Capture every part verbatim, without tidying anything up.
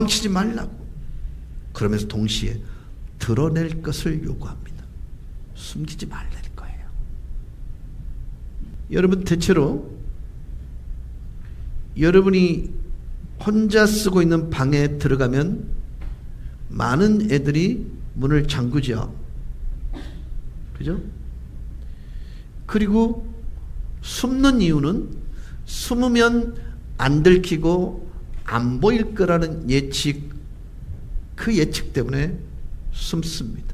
치지 말라고. 그러면서 동시에 드러낼 것을 요구합니다. 숨기지 말라는 거예요. 여러분, 대체로 여러분이 혼자 쓰고 있는 방에 들어가면 많은 애들이 문을 잠그죠. 그죠? 그리고 숨는 이유는 숨으면 안 들키고 안 보일 거라는 예측, 그 예측 때문에 숨습니다.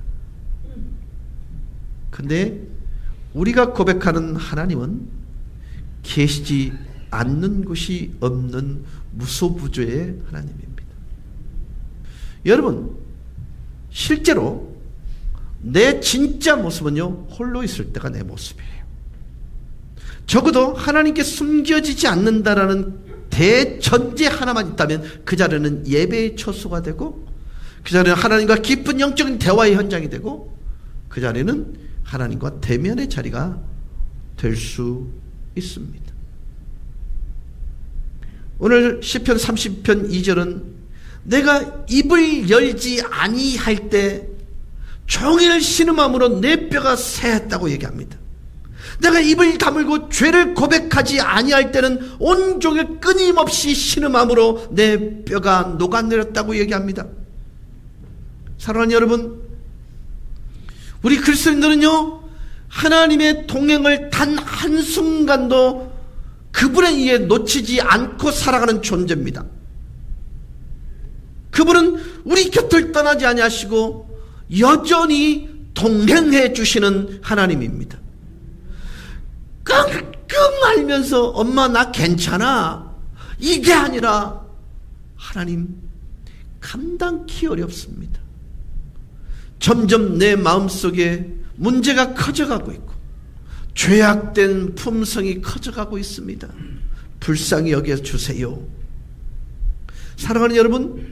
근데 우리가 고백하는 하나님은 계시지 않는 곳이 없는 무소부조의 하나님입니다. 여러분, 실제로 내 진짜 모습은요, 홀로 있을 때가 내 모습이에요. 적어도 하나님께 숨겨지지 않는다라는 대전제 하나만 있다면 그 자리는 예배의 처소가 되고, 그 자리는 하나님과 깊은 영적인 대화의 현장이 되고, 그 자리는 하나님과 대면의 자리가 될 수 있습니다. 오늘 시편 삼십 편 이 절은 내가 입을 열지 아니할 때 종일 신음함으로 내 뼈가 새했다고 얘기합니다. 내가 입을 다물고 죄를 고백하지 아니할 때는 온종일 끊임없이 신음함으로 내 뼈가 녹아내렸다고 얘기합니다. 사랑하는 여러분, 우리 그리스도인들은요, 하나님의 동행을 단 한순간도 그분에 의해 놓치지 않고 살아가는 존재입니다. 그분은 우리 곁을 떠나지 아니하시고 여전히 동행해 주시는 하나님입니다. 끙끙 앓면서 엄마 나 괜찮아, 이게 아니라 하나님 감당키 어렵습니다. 점점 내 마음속에 문제가 커져가고 있고 죄악된 품성이 커져가고 있습니다. 불쌍히 여겨주세요. 사랑하는 여러분,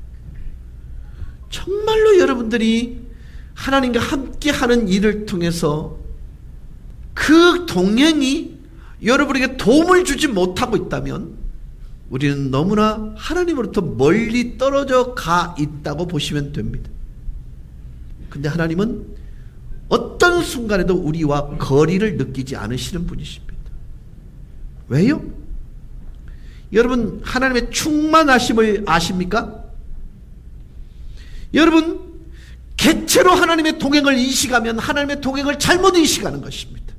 정말로 여러분들이 하나님과 함께하는 일을 통해서 그 동행이 여러분에게 도움을 주지 못하고 있다면 우리는 너무나 하나님으로부터 멀리 떨어져 가 있다고 보시면 됩니다. 근데 하나님은 어떤 순간에도 우리와 거리를 느끼지 않으시는 분이십니다. 왜요? 여러분, 하나님의 충만하심을 아십니까? 여러분, 개체로 하나님의 동행을 인식하면 하나님의 동행을 잘못 인식하는 것입니다.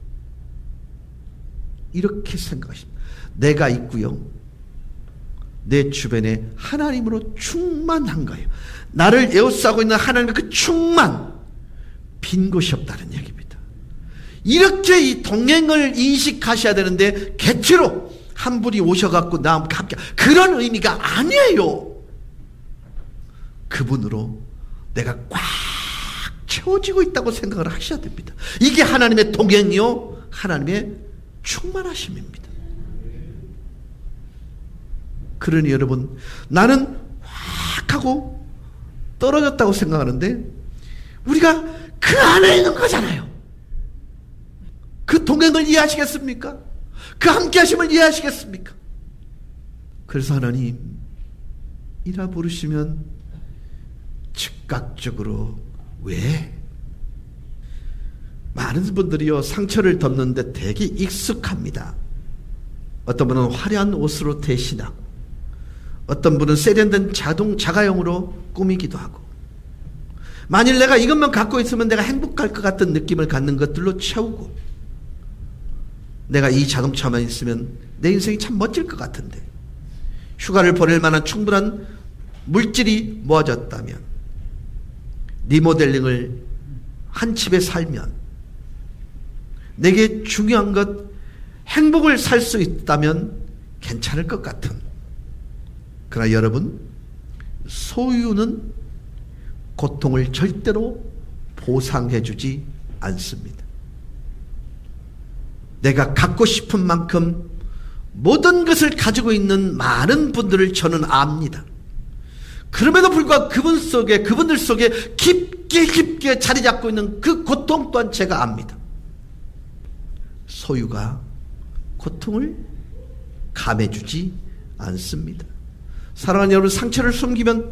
이렇게 생각하십니다. 내가 있고요, 내 주변에 하나님으로 충만한가요? 나를 에워싸고 있는 하나님의 그 충만, 빈 곳이 없다는 얘기입니다. 이렇게 이 동행을 인식하셔야 되는데 개체로 한 분이 오셔갖고 나와 함께, 그런 의미가 아니에요. 그분으로 내가 꽉 채워지고 있다고 생각을 하셔야 됩니다. 이게 하나님의 동행이요, 하나님의 충만하심입니다. 그러니 여러분, 나는 확 하고 떨어졌다고 생각하는데 우리가 그 안에 있는 거잖아요. 그 동행을 이해하시겠습니까? 그 함께 하심을 이해하시겠습니까? 그래서 하나님 이라 부르시면 즉각적으로, 왜? 많은 분들이요, 상처를 덮는데 되게 익숙합니다. 어떤 분은 화려한 옷으로 대신하고, 어떤 분은 세련된 자동 자가용으로 꾸미기도 하고, 만일 내가 이것만 갖고 있으면 내가 행복할 것 같은 느낌을 갖는 것들로 채우고, 내가 이 자동차만 있으면 내 인생이 참 멋질 것 같은데, 휴가를 보낼 만한 충분한 물질이 모아졌다면, 리모델링을 한 집에 살면, 내게 중요한 것, 행복을 살 수 있다면 괜찮을 것 같은, 그러나 여러분, 소유는 고통을 절대로 보상해주지 않습니다. 내가 갖고 싶은 만큼 모든 것을 가지고 있는 많은 분들을 저는 압니다. 그럼에도 불구하고 그분 속에, 그분들 속에 깊게 깊게 자리 잡고 있는 그 고통 또한 제가 압니다. 소유가 고통을 감해주지 않습니다. 사랑하는 여러분, 상처를 숨기면